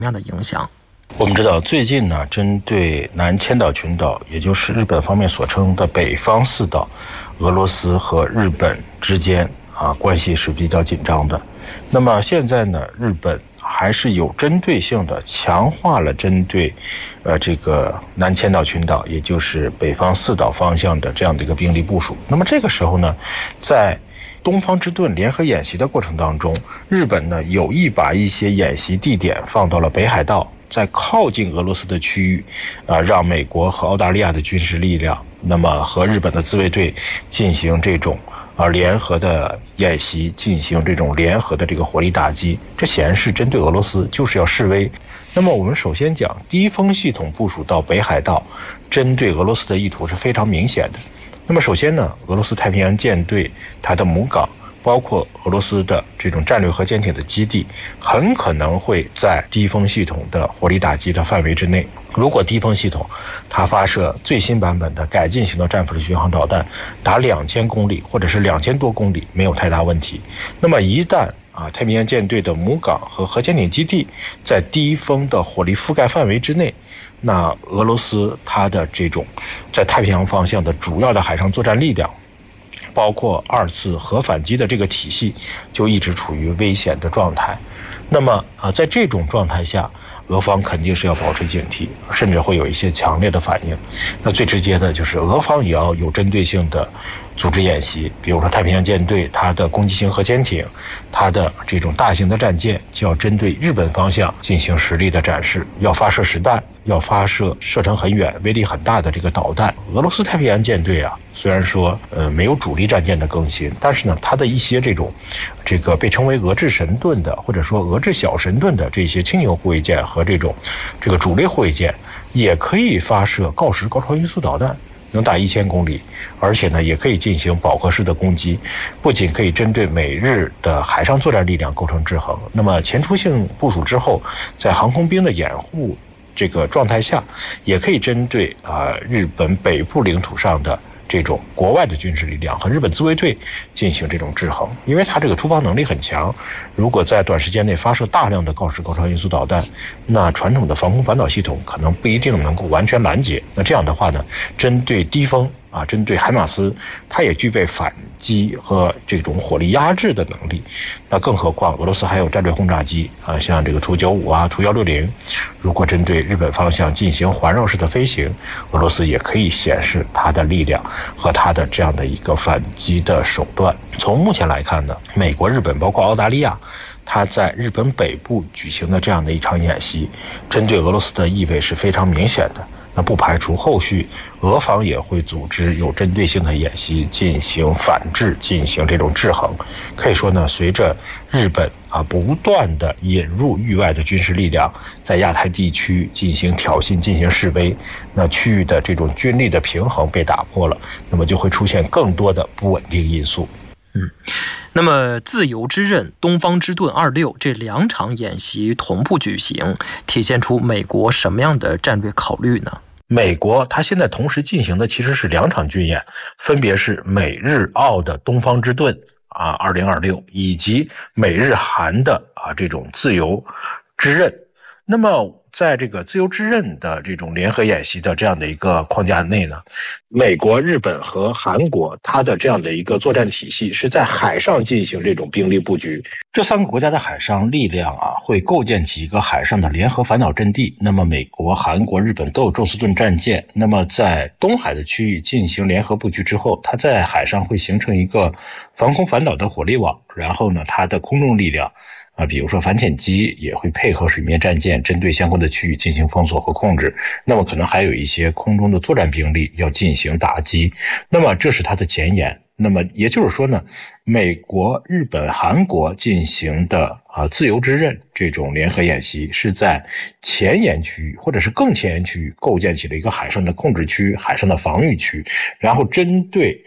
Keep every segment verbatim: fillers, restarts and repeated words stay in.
么样的影响？ 我们知道，最近呢，针对南千岛群岛，也就是日本方面所称的北方四岛，俄罗斯和日本之间啊关系是比较紧张的。那么现在呢，日本还是有针对性的强化了针对呃这个南千岛群岛，也就是北方四岛方向的这样的一个兵力部署。那么这个时候呢，在东方之盾联合演习的过程当中，日本呢有意把一些演习地点放到了北海道，在靠近俄罗斯的区域，啊、呃，让美国和澳大利亚的军事力量，那么和日本的自卫队进行这种啊、呃、联合的演习，进行这种联合的这个火力打击。这显然是针对俄罗斯，就是要示威。那么我们首先讲，低风系统部署到北海道，针对俄罗斯的意图是非常明显的。那么首先呢，俄罗斯太平洋舰队它的母港，包括俄罗斯的这种战略核潜艇的基地，很可能会在低风系统的火力打击的范围之内。如果低风系统它发射最新版本的改进型的战斧式巡航导弹，达两千公里或者是两千多公里，没有太大问题。那么一旦啊，太平洋舰队的母港和核潜艇基地在低风的火力覆盖范围之内，那俄罗斯它的这种在太平洋方向的主要的海上作战力量，包括二次核反击的这个体系，就一直处于危险的状态。那么啊，在这种状态下，俄方肯定是要保持警惕，甚至会有一些强烈的反应。那最直接的就是俄方也要有针对性的组织演习，比如说太平洋舰队它的攻击型核潜艇，它的这种大型的战舰就要针对日本方向进行实力的展示，要发射实弹，要发射射程很远、威力很大的这个导弹。俄罗斯太平洋舰队啊，虽然说呃没有主力战舰的更新，但是呢，它的一些这种这个被称为俄制神盾的，或者说俄制小神盾的这些轻型护卫舰和这种这个主力护卫舰，也可以发射锆石高超音速导弹，能打一千公里，而且呢，也可以进行饱和式的攻击，不仅可以针对美日的海上作战力量构成制衡，那么前出性部署之后，在航空兵的掩护这个状态下，也可以针对啊、呃、日本北部领土上的这种国外的军事力量和日本自卫队进行这种制衡，因为它这个突防能力很强，如果在短时间内发射大量的锆石高超音速导弹，那传统的防空反导系统可能不一定能够完全拦截。那这样的话呢，针对低风啊，针对海马斯，它也具备反击和这种火力压制的能力。那更何况俄罗斯还有战略轰炸机啊，像这个图九五啊、图幺六零，如果针对日本方向进行环绕式的飞行，俄罗斯也可以显示它的力量和它的这样的一个反击的手段。从目前来看呢，美国、日本包括澳大利亚，它在日本北部举行的这样的一场演习，针对俄罗斯的意味是非常明显的。那不排除后续俄方也会组织有针对性的演习进行反制，进行这种制衡。可以说呢，随着日本啊不断的引入域外的军事力量，在亚太地区进行挑衅、进行示威，那区域的这种军力的平衡被打破了，那么就会出现更多的不稳定因素。 嗯，那么自由之刃、东方之盾二六这两场演习同步举行，体现出美国什么样的战略考虑呢？ 美国它现在同时进行的其实是两场军演，分别是美日澳的东方之盾啊二零二六，以及美日韩的啊这种自由之刃。那么在这个自由之刃的这种联合演习的这样的一个框架内呢，美国、日本和韩国它的这样的一个作战体系是在海上进行这种兵力布局。这三个国家的海上力量啊，会构建起一个海上的联合反导阵地。那么美国、韩国、日本都有宙斯盾战舰，那么在东海的区域进行联合布局之后，它在海上会形成一个防空反导的火力网，然后呢，它的空中力量啊，比如说反潜机也会配合水面战舰，针对相关的区域进行封锁和控制。那么可能还有一些空中的作战兵力要进行打击。那么这是它的前沿。那么也就是说呢，美国、日本、韩国进行的啊自由之刃这种联合演习，是在前沿区域或者是更前沿区域构建起了一个海上的控制区、海上的防御区，然后针对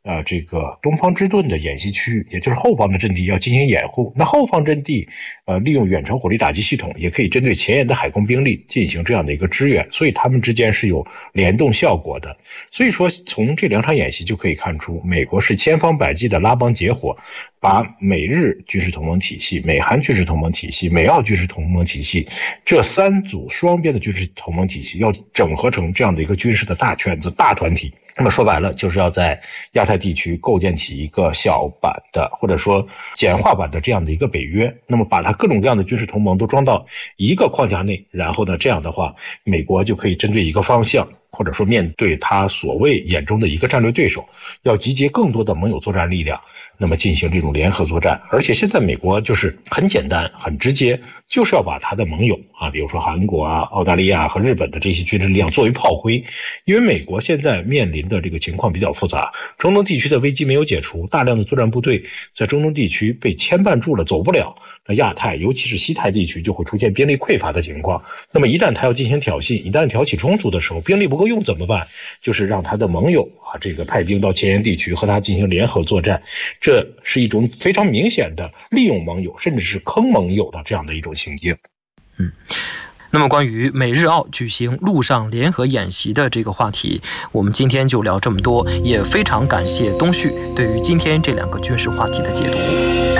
呃，这个东方之盾的演习区域，也就是后方的阵地要进行掩护。那后方阵地，呃，利用远程火力打击系统，也可以针对前沿的海空兵力进行这样的一个支援，所以他们之间是有联动效果的。所以说，从这两场演习就可以看出，美国是千方百计的拉帮结伙，把美日军事同盟体系、美韩军事同盟体系、美澳军事同盟体系这三组双边的军事同盟体系，要整合成这样的一个军事的大圈子、大团体。那么说白了，就是要在亚太地区构建起一个小版的，或者说简化版的这样的一个北约。那么把它各种各样的军事同盟都装到一个框架内，然后呢，这样的话，美国就可以针对一个方向，或者说面对他所谓眼中的一个战略对手，要集结更多的盟友作战力量，那么进行这种联合作战。而且现在美国就是很简单很直接，就是要把他的盟友啊，比如说韩国啊、澳大利亚和日本的这些军事力量作为炮灰。因为美国现在面临的这个情况比较复杂，中东地区的危机没有解除，大量的作战部队在中东地区被牵绊住了，走不了。那亚太尤其是西太地区就会出现兵力匮乏的情况。那么一旦他要进行挑衅，一旦挑起冲突的时候，兵力不够用怎么办？就是让他的盟友啊，这个派兵到前沿地区和他进行联合作战，这是一种非常明显的利用盟友甚至是坑盟友的这样的一种行径。 嗯。那么关于美日澳举行陆上联合演习的这个话题，我们今天就聊这么多，也非常感谢东旭对于今天这两个军事话题的解读。